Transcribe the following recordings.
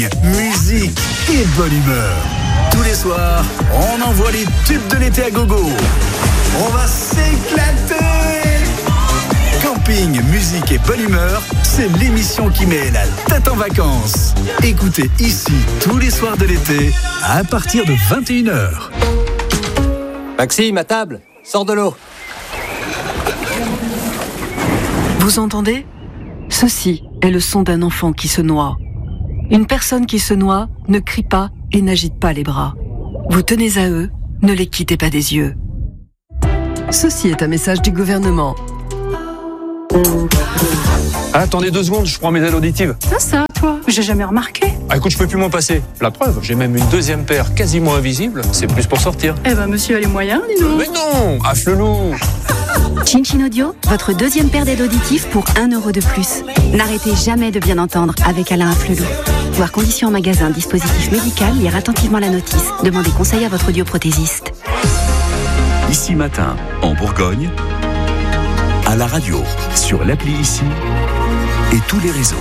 camping, musique et bonne humeur. Tous les soirs, on envoie les tubes de l'été à gogo. On va s'éclater. Camping, musique et bonne humeur, c'est l'émission qui met la tête en vacances. Écoutez ici tous les soirs de l'été à partir de 21h. Maxime, à table, sors de l'eau. Vous entendez ? Ceci est le son d'un enfant qui se noie. Une personne qui se noie ne crie pas et n'agite pas les bras. Vous tenez à eux, ne les quittez pas des yeux. Ceci est un message du gouvernement. Attendez 2 secondes, je prends mes aides auditives. Ça, toi, j'ai jamais remarqué. Écoute, je peux plus m'en passer. La preuve, j'ai même une 2e paire quasiment invisible. C'est plus pour sortir. Eh ben, monsieur a les moyens, dis donc. Mais non, afflelou. Chin Chin Audio, votre 2e paire d'aides auditives pour 1 € de plus. N'arrêtez jamais de bien entendre avec Alain Afflelou. Voir conditions en magasin, dispositif médical, lire attentivement la notice. Demandez conseil à votre audioprothésiste. Ici Matin, en Bourgogne, à la radio, sur l'appli Ici et tous les réseaux.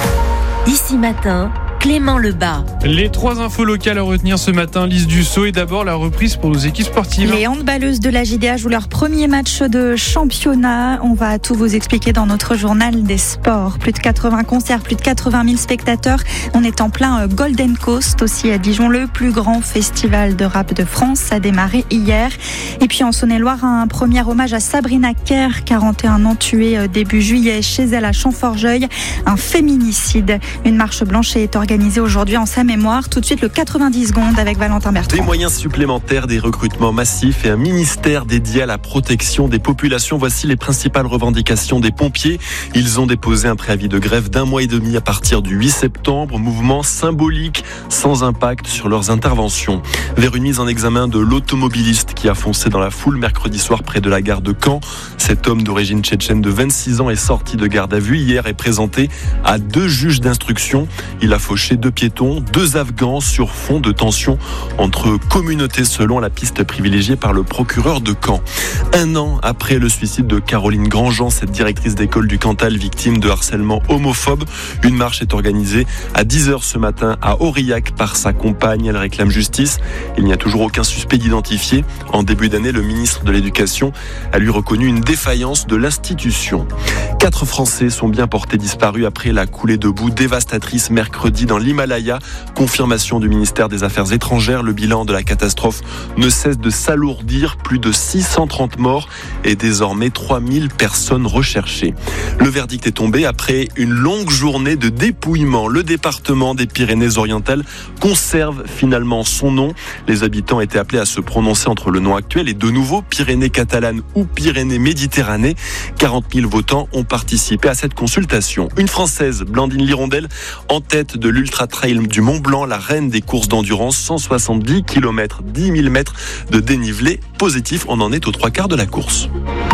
Ici Matin, Clément Lebas. Les 3 infos locales à retenir ce matin, Lise Dussault, et d'abord la reprise pour nos équipes sportives. Les handballeuses de la JDA jouent leur premier match de championnat. On va tout vous expliquer dans notre journal des sports. Plus de 80 concerts, plus de 80 000 spectateurs. On est en plein Golden Coast, aussi à Dijon. Le plus grand festival de rap de France a démarré hier. Et puis en Saône-et-Loire, un premier hommage à Sabrina Kerr, 41 ans, tuée début juillet chez elle à Champforgeuil. Un féminicide. Une marche blanche est organisée aujourd'hui en sa mémoire. Tout de suite, le 90 secondes avec Valentin Bertrand. Des moyens supplémentaires, des recrutements massifs et un ministère dédié à la protection des populations. Voici les principales revendications des pompiers. Ils ont déposé un préavis de grève d'1 mois et demi à partir du 8 septembre. Mouvement symbolique, sans impact sur leurs interventions. Vers une mise en examen de l'automobiliste qui a foncé dans la foule mercredi soir près de la gare de Caen. Cet homme d'origine tchétchène de 26 ans est sorti de garde à vue hier et présenté à 2 juges d'instruction. Il a fauché 2 piétons, 2 Afghans sur fond de tension entre communautés selon la piste privilégiée par le procureur de Caen. 1 an après le suicide de Caroline Grandjean, cette directrice d'école du Cantal victime de harcèlement homophobe, une marche est organisée à 10h ce matin à Aurillac par sa compagne. Elle réclame justice. Il n'y a toujours aucun suspect d'identifier. En début d'année, le ministre de l'Éducation a lui reconnu une défaillance de l'institution. 4 Français sont bien portés disparus après la coulée de boue dévastatrice mercredi dans l'Himalaya. Confirmation du ministère des Affaires étrangères. Le bilan de la catastrophe ne cesse de s'alourdir. Plus de 630 morts et désormais 3000 personnes recherchées. Le verdict est tombé après une longue journée de dépouillement. Le département des Pyrénées-Orientales conserve finalement son nom. Les habitants étaient appelés à se prononcer entre le nom actuel et de nouveau Pyrénées catalanes ou Pyrénées-Méditerranée. 40 000 votants ont participé à cette consultation. Une Française, Blandine Lirondelle, en tête de l'Ultra Trail du Mont Blanc, la reine des courses d'endurance, 170 km, 10 000 mètres de dénivelé positif. On en est aux 3/4 de la course.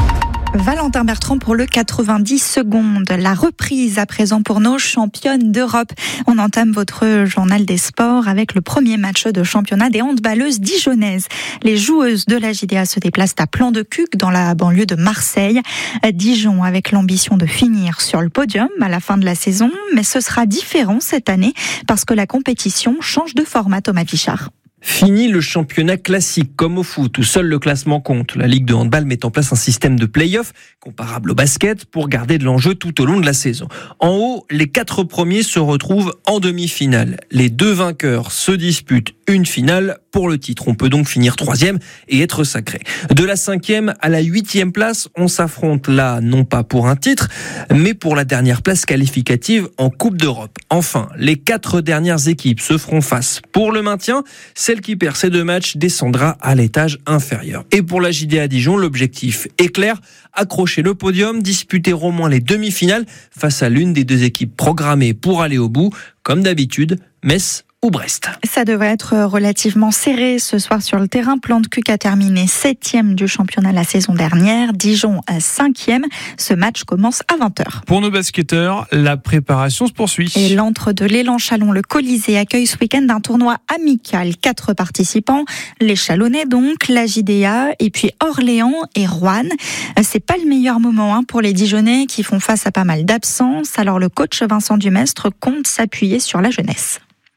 Valentin Bertrand pour le 90 secondes. La reprise à présent pour nos championnes d'Europe. On entame votre journal des sports avec le premier match de championnat des handballeuses dijonnaises. Les joueuses de la JDA se déplacent à Plan-de-Cuques dans la banlieue de Marseille. Dijon avec l'ambition de finir sur le podium à la fin de la saison. Mais ce sera différent cette année parce que la compétition change de format, Thomas Pichard. Fini le championnat classique comme au foot où seul le classement compte. La Ligue de handball met en place un système de play-off comparable au basket pour garder de l'enjeu tout au long de la saison. En haut, les 4 premiers se retrouvent en demi-finale. Les 2 vainqueurs se disputent une finale pour le titre. On peut donc finir 3e et être sacré. De la 5e à la 8e place, on s'affronte là non pas pour un titre, mais pour la dernière place qualificative en Coupe d'Europe. Enfin, les 4 dernières équipes se feront face pour le maintien. Celle qui perd ces 2 matchs descendra à l'étage inférieur. Et pour la JDA Dijon, l'objectif est clair, accrocher le podium, disputer au moins les demi-finales face à l'une des 2 équipes programmées pour aller au bout, comme d'habitude, Metz ou Brest. Ça devrait être relativement serré ce soir sur le terrain. Plan-de-Cuques a terminé 7e du championnat la saison dernière. Dijon 5e. Ce match commence à 20h. Pour nos basketteurs, la préparation se poursuit. Et l'antre de l'Élan Chalon, le Colisée, accueille ce week-end un tournoi amical. 4 participants, les Chalonnais donc, la JDA et puis Orléans et Roanne. C'est pas le meilleur moment pour les Dijonnais qui font face à pas mal d'absences. Alors le coach Vincent Dumestre compte s'appuyer sur la jeunesse.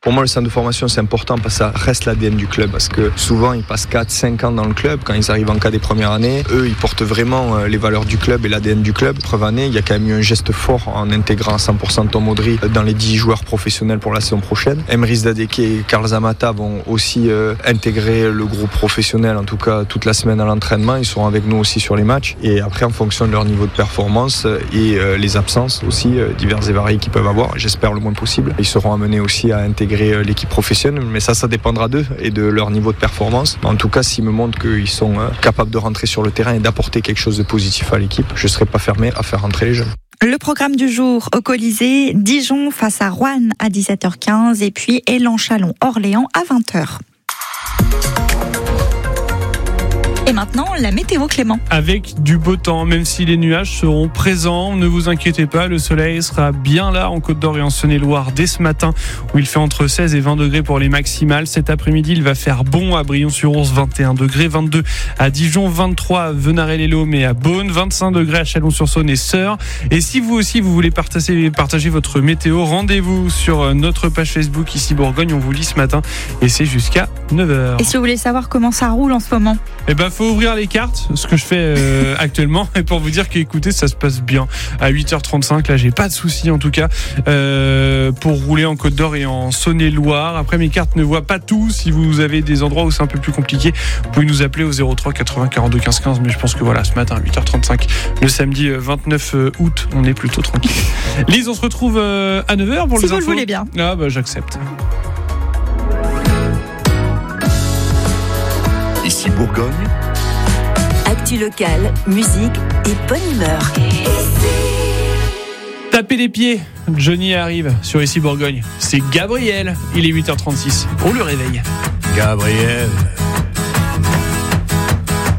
Pour moi, le centre de formation, c'est important parce que ça reste l'ADN du club. Parce que souvent, ils passent 4-5 ans dans le club. Quand ils arrivent en cas des premières années, eux, ils portent vraiment les valeurs du club et l'ADN du club. Preuve année, il y a quand même eu un geste fort en intégrant 100% Tom Audry dans les 10 joueurs professionnels pour la saison prochaine. Emrys Dadeke et Karl Zamata vont aussi intégrer le groupe professionnel, en tout cas toute la semaine à l'entraînement. Ils seront avec nous aussi sur les matchs. Et après, en fonction de leur niveau de performance et les absences aussi, diverses et variées qu'ils peuvent avoir, j'espère le moins possible, ils seront amenés aussi à intégrer l'équipe professionnelle, mais ça dépendra d'eux et de leur niveau de performance. En tout cas, s'ils me montrent qu'ils sont capables de rentrer sur le terrain et d'apporter quelque chose de positif à l'équipe, je ne serai pas fermé à faire rentrer les jeunes. Le programme du jour au Colisée, Dijon face à Roanne à 17h15 et puis Élan-Chalon-Orléans à 20h. Et maintenant, la météo, Clément. Avec du beau temps, même si les nuages seront présents, ne vous inquiétez pas, le soleil sera bien là en Côte-d'Or et en Saône-et-Loire dès ce matin, où il fait entre 16 et 20 degrés pour les maximales. Cet après-midi, il va faire bon à Brillon-sur-Ource, 21 degrés, 22 à Dijon, 23 à Venarey-les-Laumes et à Beaune, 25 degrés à Chalon-sur-Saône et Sœurs. Et si vous aussi, vous voulez partager votre météo, rendez-vous sur notre page Facebook ici Bourgogne, on vous lit ce matin et c'est jusqu'à 9h. Et si vous voulez savoir comment ça roule en ce moment? Eh ben, faut ouvrir les cartes, ce que je fais actuellement, et pour vous dire qu'écoutez, ça se passe bien. À 8h35, là, j'ai pas de soucis en tout cas pour rouler en Côte-d'Or et en Saône-et-Loire. Après, mes cartes ne voient pas tout. Si vous avez des endroits où c'est un peu plus compliqué, vous pouvez nous appeler au 03 80 42 15 15. Mais je pense que voilà, ce matin, à 8h35, le samedi 29 août, on est plutôt tranquille. Lise, on se retrouve à 9h pour les infos. Si vous le voulez bien. Ah bah j'accepte. Ici Bourgogne. Actu locale, musique et bonne humeur. Tapez les pieds, Johnny arrive sur Ici Bourgogne. C'est Gabriel, il est 8h36. On le réveille. Gabriel.